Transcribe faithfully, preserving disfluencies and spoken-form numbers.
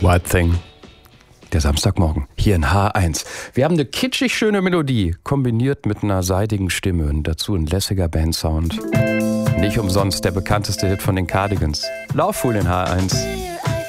Wild Thing. Der Samstagmorgen hier in H eins. Wir haben eine kitschig schöne Melodie, kombiniert mit einer seidigen Stimme und dazu ein lässiger Bandsound. Nicht umsonst der bekannteste Hit von den Cardigans. Lauffohl in H eins.